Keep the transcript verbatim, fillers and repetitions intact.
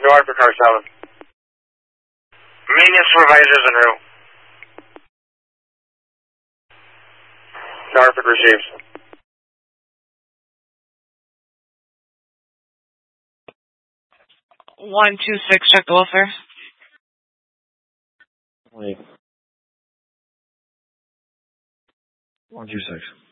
Norfolk Car seven. Maintenance supervisors en route. Norfolk receives. One two six, check the welfare. Wait. One two six.